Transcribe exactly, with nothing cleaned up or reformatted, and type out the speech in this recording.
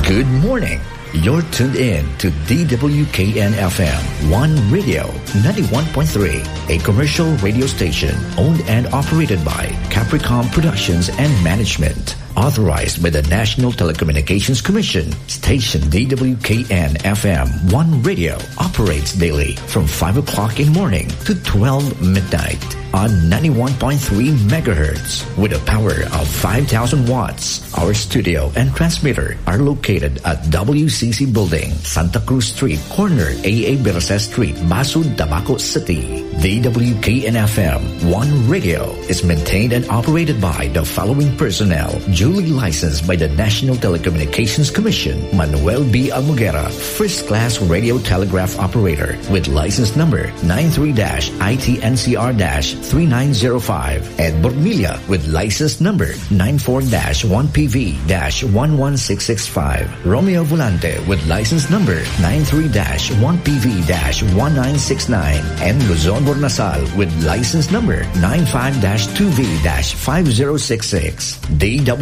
Good morning. You're tuned in to D W K N F M One Radio ninety-one point three, a commercial radio station owned and operated by Capricorn Productions and Management. Authorized by the National Telecommunications Commission, station D W K N F M One Radio operates daily from five o'clock in the morning to twelve midnight on ninety-one point three megahertz with a power of five thousand watts. Our studio and transmitter are located at W C C Building, Santa Cruz Street, corner A A Birasa Street, Basud, Tabaco City. D W K N F M One Radio is maintained and operated by the following personnel, duly licensed by the National Telecommunications Commission. Manuel B. Almogera, first class radio telegraph operator with license number nine three I T N C R three nine zero five. Ed Bormilla with license number nine four one P V one one six six five. Romeo Volante with license number nine three one P V one nine six nine. And Luzon Bornasal with license number nine five two V five zero six six. D W